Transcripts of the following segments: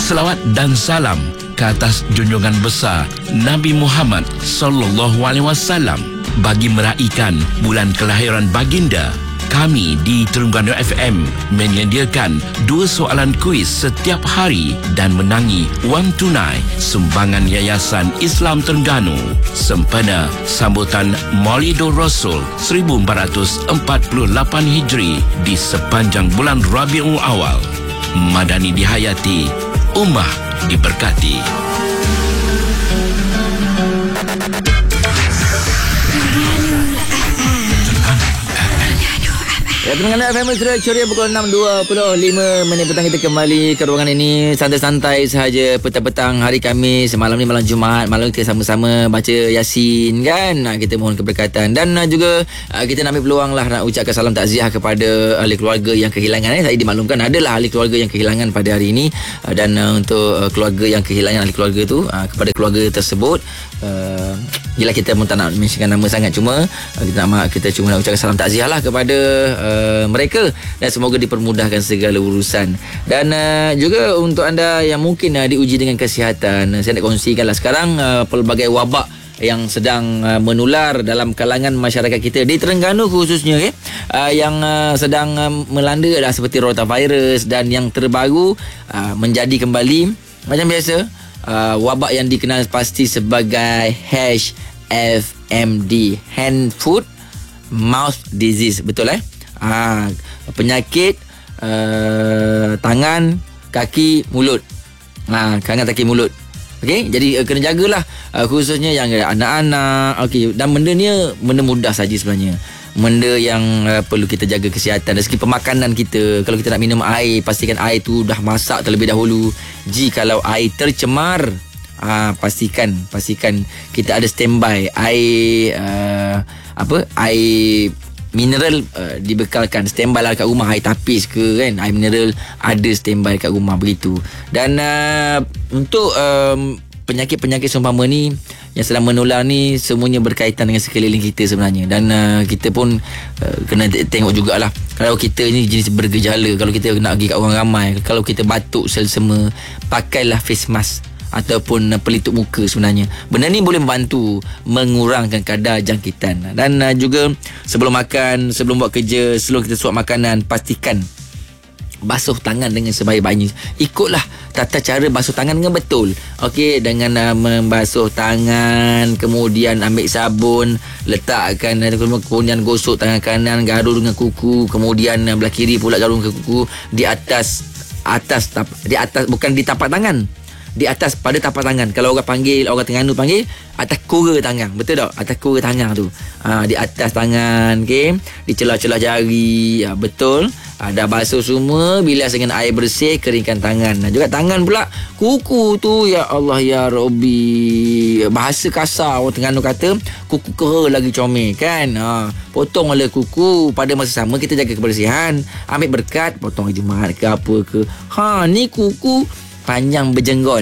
Selawat dan salam ke atas junjungan besar Nabi Muhammad sallallahu alaihi wasallam. Bagi meraihkan bulan kelahiran baginda, kami di Terengganu FM menyediakan 2 soalan kuis setiap hari dan menangi wang tunai sumbangan Yayasan Islam Terengganu sempena sambutan Maulidur Rasul 1448 Hijri di sepanjang bulan Rabiul Awal. Madani dihayati, ummah diberkati. Ya, Terengganu FM sudah ceria pukul 6.25 petang kita kembali ke ruangan ini santai-santai sahaja petang-petang hari Khamis. Malam ni malam Jumaat, malam kita sama-sama baca Yasin kan. Kita mohon keberkatan dan juga kita nak ambil peluang lah nak ucapkan salam takziah kepada ahli keluarga yang kehilangan. Saya dimaklumkan adalah ahli keluarga yang kehilangan pada hari ini dan untuk keluarga yang kehilangan ahli keluarga tu, kepada keluarga tersebut yelah kita pun tak nak mentionkan nama sangat, cuma kita cuma nak ucapkan salam takziah lah kepada mereka dan semoga dipermudahkan segala urusan. Dan juga untuk anda yang mungkin diuji dengan kesihatan, saya nak kongsikanlah sekarang pelbagai wabak yang sedang menular dalam kalangan masyarakat kita di Terengganu khususnya yang sedang melanda adalah seperti rotavirus dan yang terbaru menjadi kembali macam biasa wabak yang dikenal pasti sebagai HFMD, Hand Foot Mouth Disease, betul penyakit tangan, kaki, mulut. Tangan, kaki, mulut. Okey, jadi kena jagalah khususnya yang anak-anak. Okey, dan benda ni benda mudah saja sebenarnya. Benda yang perlu kita jaga kesihatan dari segi pemakanan kita. Kalau kita nak minum air, pastikan air tu dah masak terlebih dahulu. Jikalau air tercemar, pastikan kita ada standby air air mineral dibekalkan standby lah kat rumah. Air tapis ke kan, air mineral ada standby kat rumah begitu. Dan untuk penyakit-penyakit seumpama ni yang sedang menular ni semuanya berkaitan dengan sekeliling kita sebenarnya. Dan kita pun kena tengok jugalah, kalau kita ni jenis bergejala, kalau kita nak pergi kat orang ramai, kalau kita batuk selsema, pakailah face mask ataupun pelitup muka. Sebenarnya benda ni boleh membantu mengurangkan kadar jangkitan. Dan juga sebelum makan, sebelum buat kerja, sebelum kita suap makanan, pastikan basuh tangan dengan sebaik-baiknya. Ikutlah tata cara basuh tangan dengan betul. Okey, dengan membasuh tangan, kemudian ambil sabun, letakkan, kemudian gosok tangan kanan, garu dengan kuku, kemudian belah kiri pula garu dengan kuku di atas bukan di tapak tangan, di atas pada tapak tangan. Kalau orang Terengganu panggil atas kura tangan, betul tak? Atas kura tangan tu, di atas tangan, okey, di celah-celah jari, betul. Dah basuh semua, bilas dengan air bersih, keringkan tangan. Juga tangan pula, kuku tu, ya Allah ya Rabbi, bahasa kasar orang Terengganu kata kuku kera lagi comel kan. Potong oleh kuku. Pada masa sama kita jaga kebersihan, ambil berkat, potong hari Jumaat ke apa ke. Ni kuku panjang berjenggon.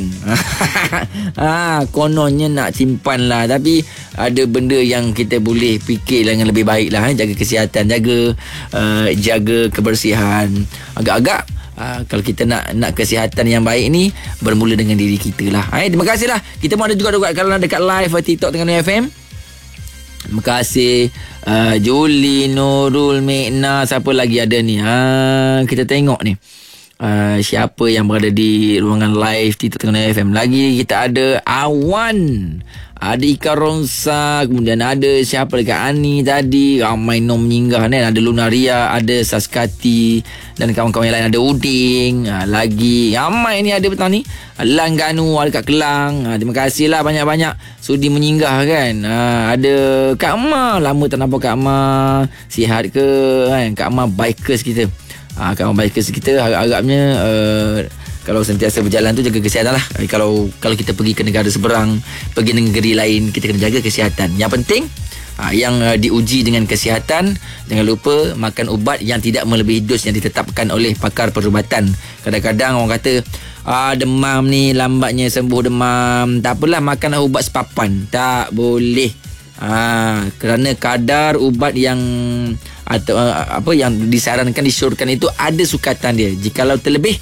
Kononnya nak simpan lah, tapi ada benda yang kita boleh fikir dengan lebih baik lah. Jaga kesihatan, jaga kebersihan. Agak-agak kalau kita nak kesihatan yang baik ni bermula dengan diri kita lah. Terima kasih lah. Kita pun ada juga kalau dekat live TikTok Terengganu FM. Terima kasih Juli, Nurul, Mekna, siapa lagi ada ni? Kita tengok ni. Siapa yang berada di ruangan live TikTok Terengganu FM. Lagi kita ada Awan, ada Ika Ronsa, kemudian ada siapa dekat Ani tadi, ramai nom menyenggah ni. Ada Lunaria, ada Saskati dan kawan-kawan yang lain, ada Uding, lagi ramai ni ada petang ni. Langganu ada kat Kelang. Terima kasih lah banyak-banyak sudi menyenggah kan. Ada Kak Ma, lama tak nampak Kak Ma, sihat ke kan? Kak Ma bikers kita. Kawan bikers kita harap-harapnya kalau sentiasa berjalan tu jaga kesihatan lah. Kalau kita pergi ke negara seberang, pergi negeri lain, kita kena jaga kesihatan. Yang penting yang diuji dengan kesihatan, jangan lupa makan ubat yang tidak melebihi dos yang ditetapkan oleh pakar perubatan. Kadang-kadang orang kata demam ni lambatnya sembuh demam, tak apalah, makanlah ubat sepapan. Tak boleh. Kerana kadar ubat yang atau yang disarankan, disyorkan itu ada sukatan dia. Jikalau terlebih,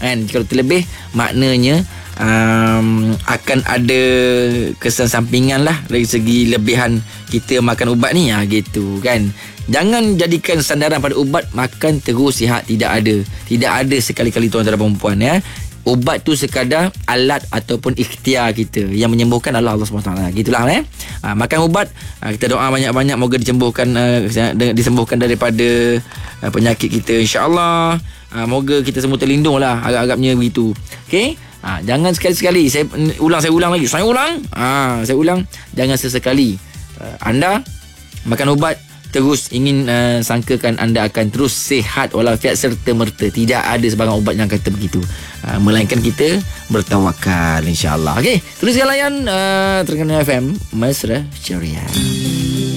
kan. Kalau terlebih maknanya akan ada kesan sampingan lah dari segi lebihan kita makan ubat ni gitu kan. Jangan jadikan sandaran pada ubat makan terus sihat. Tidak ada sekali-kali tuan-tuan dan perempuan ya. Ubat tu sekadar alat ataupun ikhtiar kita. Yang menyembuhkan adalah Allah SWT. Gitulah makan ubat, kita doa banyak-banyak moga disembuhkan daripada penyakit kita, insya-Allah. Moga kita semua terlindung lah, agak-agaknya begitu. Okey. Jangan sekali-sekali saya ulang lagi. Saya ulang, jangan sesekali anda makan ubat terus ingin sangkakan anda akan terus sihat walafiat serta merta. Tidak ada sebarang ubat yang kata begitu. Melainkan kita bertawakal, insya-Allah. Okey, teruskan layan Terengganu FM Mesra Ceria.